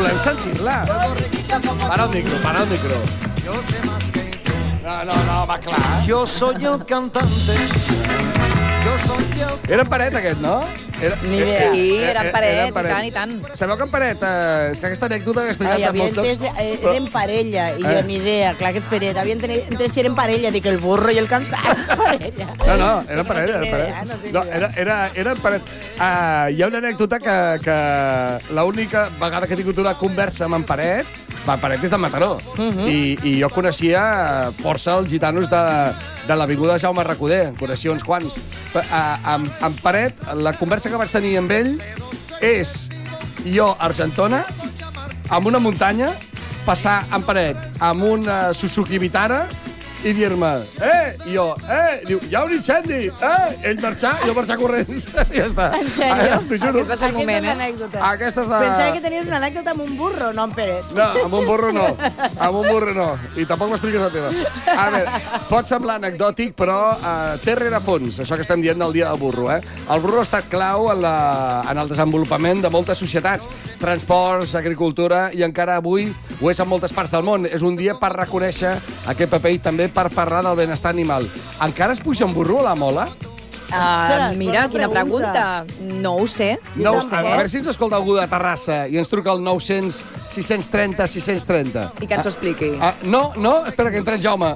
Volem sentir-la. Para el micro. No, va clar. Yo soy el cantante. Era en Paret, aquest, no? Ni idea. Sí, era en Paret, i tant. Sabeu que en Paret, és que aquesta anècdota l'he explicat en molts llocs. Era en parella, i jo ni idea, clar que és Peret. Havien entès si era en parella, dic el burro i el cantant. No, era en Paret. No, era en Paret. Hi ha una anècdota que l'única vegada que he tingut una conversa amb en Paret, en Paret és de Mataró, i jo coneixia força els gitanos de l'avinguda Jaume Recoder, coneixia uns quants. Amb Paret, la conversa que vaig tenir amb ell és jo, a Argentona, amb una muntanya, passar en Paret amb una Suzuki Vitara i dir-me, diu, hi ha un incendi, ell marxar, jo marxar corrents, i ja està. En sèrio? T'ho juro. Aquest va ser el moment, Aquesta és la... Pensava que tenies una anècdota amb un burro, no amb Peret. No, amb un burro no. I tampoc m'expliques la teva. A veure, pot semblar anecdòtic, però té rerefons, això que estem dient del dia del burro. El burro ha estat clau en el desenvolupament de moltes societats, transports, agricultura, i encara avui ho és en moltes parts del món. És un dia per reconèixer aquest paper i també per parlar del benestar animal. Encara es puja un burro a la mola? Mira, quina pregunta. No ho sé. A veure si ens escolta algú de Terrassa i ens truca al 900 630 630. I que ens ho expliqui. No, espera que entra en Jaume.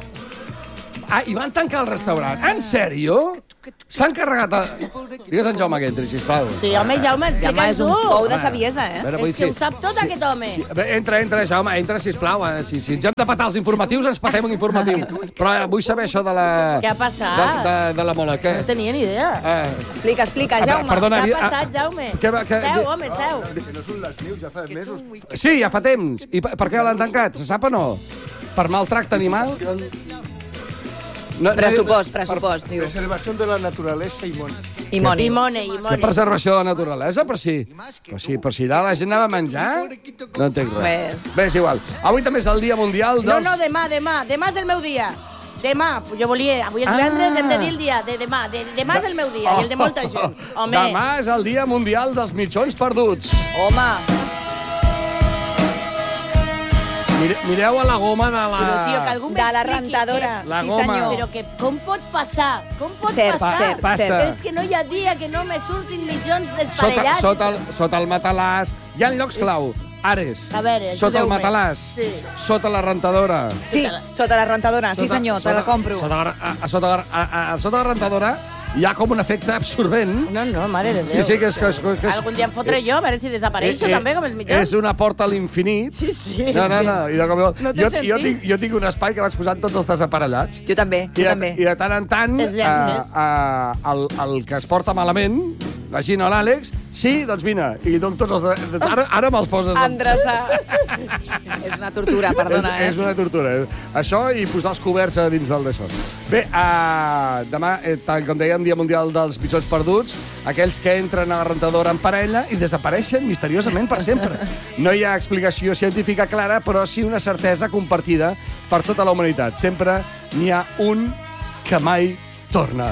I van tancar el restaurant. En sèrio? S'han carregat... Digues en Jaume que entri, sisplau. Sí, home, Jaume, explica'ns és un pou de saviesa, És que ho sap tot, aquest home. Entra, Jaume, entra, sisplau. Si ens hem de patar els informatius, ens patem un informatiu. Però vull saber això de la... Què ha passat? De la mola, què? No tenia ni idea. Explica, Jaume. Perdona, Què ha passat, Jaume? Seu, home, seu. Que no són les neus, ja fa mesos. Sí, ja fa temps. I per què l'han tancat? Se sap o no? Per maltracte animal? Pressupost, diu. Preservación de la naturaleza y Moni. Que preservació de la naturalesa, per si allà la gent anava a menjar? No entenc res. Bé, és igual. Avui també és el Dia Mundial dels... No, demà. Demà és el meu dia. Demà, jo volia... Avui és divendres, hem de dir el dia de demà. Demà és el meu dia, i el de molta gent. Home. Demà és el Dia Mundial dels Mitjons Perduts. Home. Mireu a la goma de la... Però, tio, que algú de la rentadora. La Sí, goma. senyor. Però que com pot passar? Cert. Passa. És que no hi ha dia que no me surtin mitjons desparellats. Sota el matalàs. Hi ha llocs clau. Ares. A veure, sota el ajudeu-me. matalàs. Sí. Sota la rentadora. Sí, sota la rentadora. Sí, senyor, te la compro. Sota la rentadora hi ha com un efecte absorbent. No, mare de Déu. Sí, que és... Algun dia em fotré jo, a veure si desapareixo també, com els mitjans. És una porta a l'infinit. Sí. No. No té sentit. Jo tinc un espai que vaig posant tots els desaparellats. Jo també. I de tant en tant, Els llences. el que es porta malament, la Gina o l'Àlex, sí, doncs vine. I dono tots els... Ara me'ls poses... Endreçar. És una tortura, perdona. És una tortura. Això i posar els coberts a dins del d'això. Bé, demà, tal com dèiem, Dia Mundial dels Mitjons Perduts, aquells que entren a la rentadora en parella i desapareixen misteriosament per sempre. No hi ha explicació científica clara, però sí una certesa compartida per tota la humanitat. Sempre n'hi ha un que mai torna.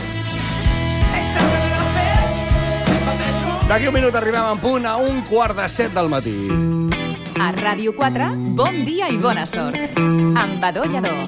D'aquí un minut arribem en punt a 7:15 del matí. A Ràdio 4, bon dia i bona sort. Amb Badó Lladó.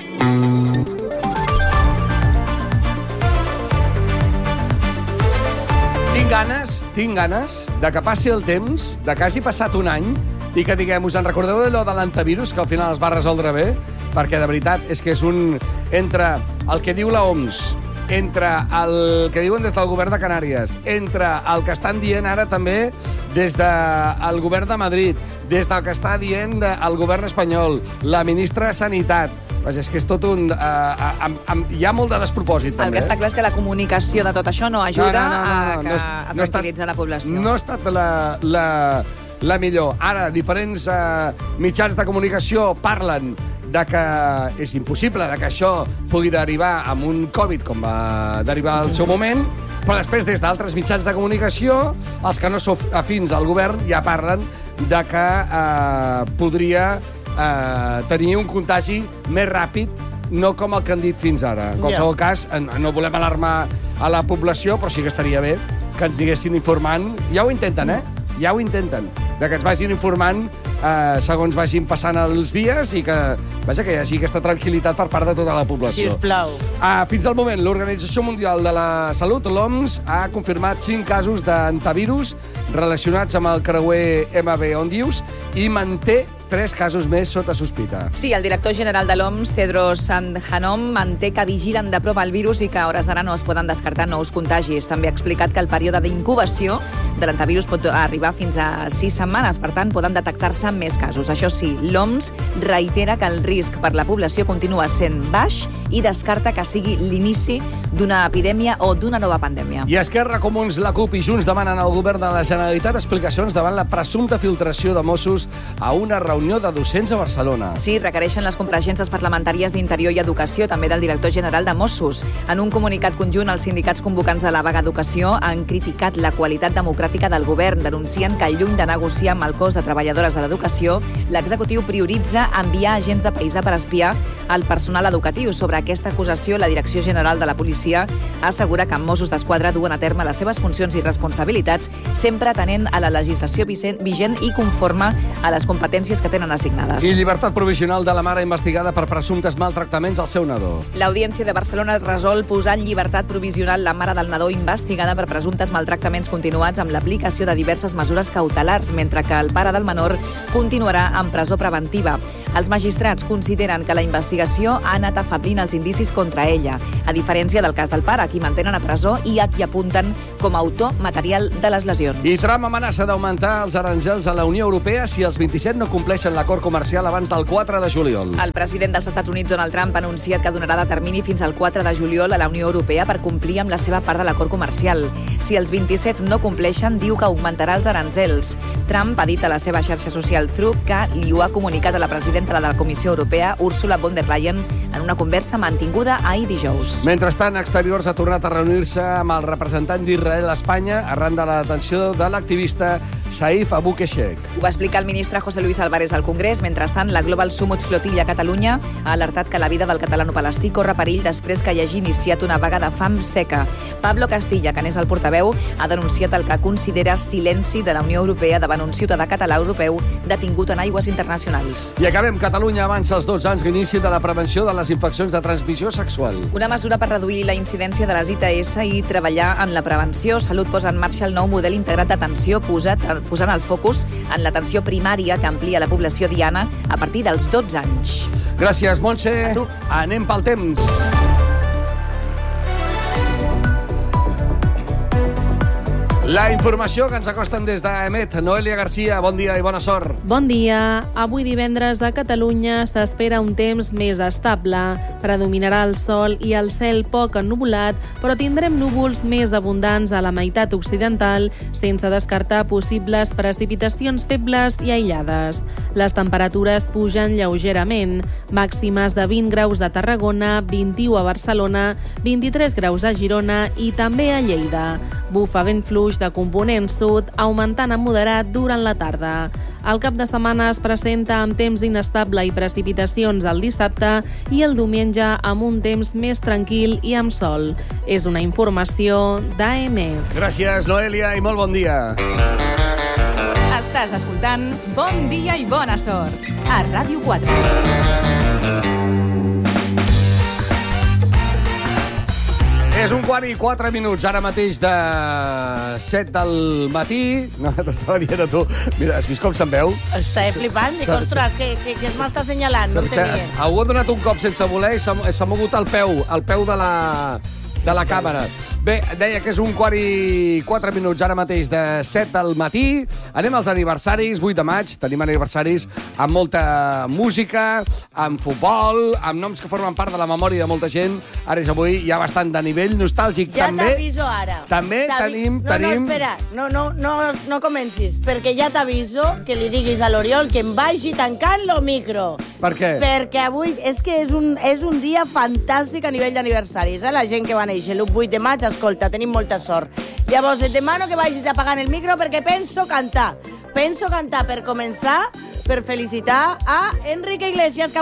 Tinc ganes de que passi el temps, de que hagi passat un any i que diguem, us en recordeu d'allò de l'antivirus que al final es va resoldre bé? Perquè de veritat és que és entre el que diu la OMS, entre el que diuen des del govern de Canàries, entre el que estan dient ara també des del govern de Madrid, des del que està dient el govern espanyol, la ministra de Sanitat. És que és tot un... hi ha molt de despropòsit, també. El que està clar és que la comunicació de tot això no ajuda a tranquil·litzar la població. No ha estat la millor. Ara, diferents mitjans de comunicació parlen de que és impossible de que això pugui derivar en un Covid com va derivar al seu moment, però després des d'altres mitjans de comunicació, els que no són afins al govern ja parlen de que podria tenir un contagi més ràpid, no com el que han dit fins ara. En qualsevol cas, no volem alarmar a la població, però sí que estaria bé que ens diguessin informant. Ja ho intenten, Ja ho intenten. De que ens vagin informant segons vagin passant els dies i que hi hagi aquesta tranquil·litat per part de tota la població. Sisplau. Fins al moment, l'Organització Mundial de la Salut, l'OMS, ha confirmat 5 casos d'antivirus relacionats amb el creuer MV Ondius i manté 3 casos més sota sospita. Sí, el director general de l'OMS, Tedros Adhanom, manté que vigilen de prop el virus i que a hores d'ara no es poden descartar nous contagis. També ha explicat que el període d'incubació de l'antivirus pot arribar fins a 6 setmanes, per tant, poden detectar-se més casos. Això sí, l'OMS reitera que el risc per la població continua sent baix i descarta que sigui l'inici d'una epidèmia o d'una nova pandèmia. I Esquerra, Comuns, la CUP i Junts demanen al govern de la Generalitat explicacions davant la presumpta filtració de Mossos a una reunió de docents a Barcelona. Sí, requereixen les compareixences parlamentàries d'Interior i Educació, també del director general de Mossos. En un comunicat conjunt, els sindicats convocants de la vaga d'educació han criticat la qualitat democràtica del govern, denuncien que lluny de negociar amb el cos de treballadores de l'educació, l'executiu prioritza enviar agents de paisà per espiar el personal educatiu. Sobre aquesta acusació, la Direcció General de la Policia assegura que Mossos d'Esquadra duen a terme les seves funcions i responsabilitats, sempre atenent a la legislació vigent i conforme a les competències que tenen assignades. I llibertat provisional de la mare investigada per presumptes maltractaments al seu nadó. L'Audiència de Barcelona resol posar en llibertat provisional la mare del nadó investigada per presumptes maltractaments continuats amb l'aplicació de diverses mesures cautelars, mentre que el pare del menor continuarà en presó preventiva. Els magistrats consideren que la investigació ha anat afeblint els indicis contra ella, a diferència del cas del pare, a qui mantenen a presó i a qui apunten com a autor material de les lesions. I Trump amenaça d'augmentar els aranzels a la Unió Europea si els 27 no compleixen l'acord comercial abans del 4 de juliol. El president dels Estats Units, Donald Trump, ha anunciat que donarà de termini fins al 4 de juliol a la Unió Europea per complir amb la seva part de l'acord comercial. Si els 27 no compleixen, diu que augmentarà els aranzels. Trump ha dit a la seva xarxa social Truth que li ho ha comunicat a la presidenta de la Comissió Europea, Ursula von der Leyen, en una conversa mantinguda ahir dijous. Mentrestant, Exteriors ha tornat a reunir-se amb el representant d'Israel a Espanya arran de la detenció de l'activista Saif Abu Keshek. Ho va explicar el ministre José Luis Álvarez al Congrés. Mentrestant, la Global Summit Flotilla Catalunya ha alertat que la vida del catalano-palestí corre perill després que hi hagi iniciat una vaga de fam seca. Pablo Castilla, que n'és el portaveu, ha denunciat el que considera silenci de la Unió Europea davant un ciutadà català europeu detingut en aigües internacionals. I acabem. Catalunya avança els 12 anys d'inici de la prevenció de les infeccions de transmissió sexual. Una mesura per reduir la incidència de les ITS i treballar en la prevenció. Salut posa en marxa el nou model integrat d'atenció posant el focus en l'atenció primària que amplia la població diana a partir dels 12 anys. Gràcies, Montse. Anem pel temps. La informació que ens acosten des d'Emet. Noelia Garcia, bon dia i bona sort. Bon dia. Avui divendres a Catalunya s'espera un temps més estable. Predominarà el sol i el cel poc ennuvolat, però tindrem núvols més abundants a la meitat occidental, sense descartar possibles precipitacions febles i aïllades. Les temperatures pugen lleugerament. Màximes de 20 graus a Tarragona, 21 a Barcelona, 23 graus a Girona i també a Lleida. Bufa vent fluix de component sud, augmentant a moderat durant la tarda. El cap de setmana es presenta amb temps inestable i precipitacions el dissabte i el diumenge amb un temps més tranquil i amb sol. És una informació d'AEMET. Gràcies, Noelia, i molt bon dia. Estàs escoltant Bon dia i bona sort a Ràdio 4. És 1:04, ara mateix de 7 del matí. No, t'estava dient a tu. Mira, has vist com se'n veu? Està flipant. Dic, ostres, que es m'està assenyalant. No tenia. Algú ha donat un cop sense voler i s'ha mogut el peu de la càmera. Bé, deia que és 1:04, ara mateix de 7 del matí. Anem als aniversaris, 8 de maig. Tenim aniversaris amb molta música, amb futbol, amb noms que formen part de la memòria de molta gent. Ara és avui, hi ha bastant de nivell nostàlgic. Ja t'aviso ara. També tenim... No, espera, no comencis, perquè ja t'aviso que li diguis a l'Oriol que em vagi tancant lo micro. Per què? Perquè avui és que és un dia fantàstic a nivell d'aniversaris. La gent que va néixer l'8 de maig, escolta, tenim molta sort. Llavors, et demano que vagis apagant el micro perquè penso cantar. Per començar, per felicitar a Enrique Iglesias, que